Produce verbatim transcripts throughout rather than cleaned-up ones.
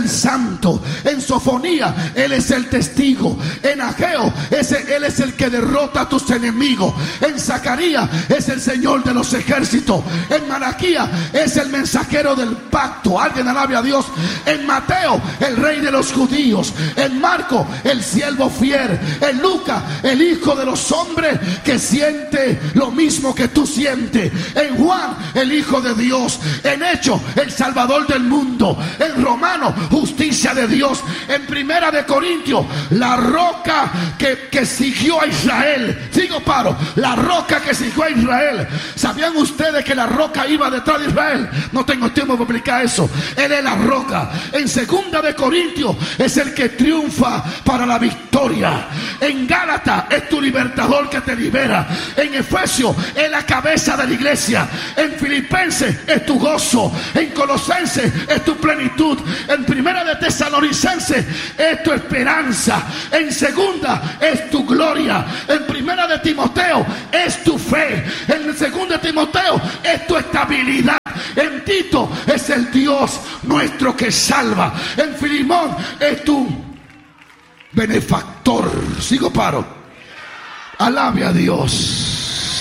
santo. En Sofonía, Él es el testigo. En Ageo, ese, Él es el que derrota a tus enemigos. En Zacarías, es el Señor de los ejércitos. En Malaquías, es el mensajero del pacto. Alguien alabe a Dios. En Mateo, el rey de los judíos. En Marco, el siervo fiel. En Lucas, el hijo de los hombres que siente lo mismo que tú sientes. En Juan, el hijo de Dios. En Hechos, el salvador del mundo. En Romanos, justicia de Dios. En Primera de Corintios, la roca que, que siguió a Israel. Sigo paro, la roca que siguió a Israel. ¿Sabían ustedes que la roca iba detrás de Israel? No tengo tiempo para explicar eso. Él es la roca. En Segunda de Corintios, es el que triunfa para la victoria. En Gálatas, es tu libertador que te libera. En Efesios, es la cabeza de la iglesia. En Filipenses, es tu gozo. En Colosenses, es tu plenitud. En Primera de Tesalonicenses, es tu esperanza. En Segunda, es tu gloria. En Primera de Timoteo, es tu fe. En Segunda de Timoteo, es tu estabilidad. En Tito, es el Dios nuestro que salva. En Filimón, es tu benefactor. Sigo paro. Alabe a Dios.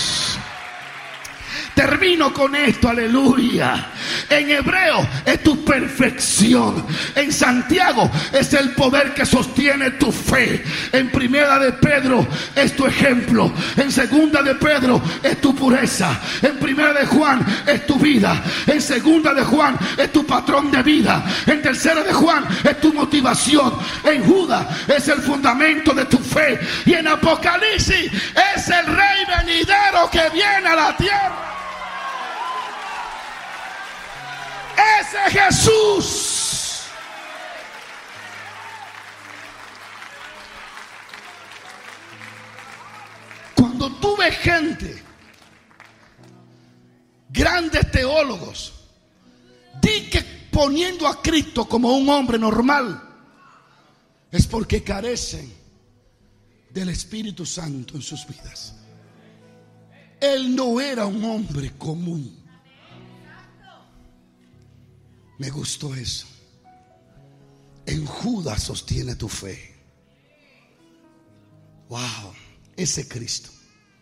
Termino con esto, aleluya. En Hebreo es tu perfección. En Santiago es el poder que sostiene tu fe. En Primera de Pedro es tu ejemplo. En Segunda de Pedro es tu pureza. En Primera de Juan es tu vida. En Segunda de Juan es tu patrón de vida. En Tercera de Juan es tu motivación. En Judas es el fundamento de tu fe. Y en Apocalipsis es el rey venidero que viene a la tierra. Ese Jesús. Cuando tú ves gente, grandes teólogos, di que poniendo a Cristo como un hombre normal, es porque carecen del Espíritu Santo en sus vidas. Él no era un hombre común. Me gustó eso. En Judas sostiene tu fe. Wow, ese Cristo.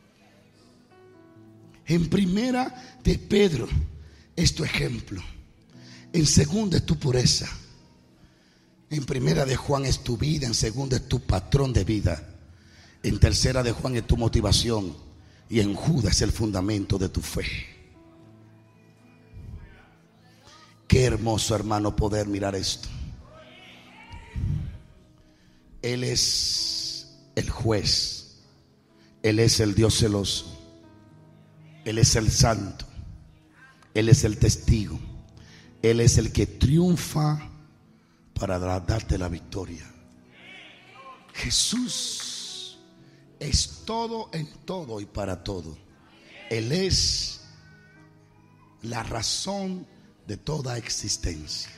En Primera de Pedro es tu ejemplo. En Segunda es tu pureza. En Primera de Juan es tu vida. En Segunda es tu patrón de vida. En Tercera de Juan es tu motivación. Y en Judas es el fundamento de tu fe. Qué hermoso, hermano, poder mirar esto. Él es el juez. Él es el Dios celoso. Él es el santo. Él es el testigo. Él es el que triunfa para darte la victoria. Jesús es todo en todo y para todo. Él es la razón de toda existencia.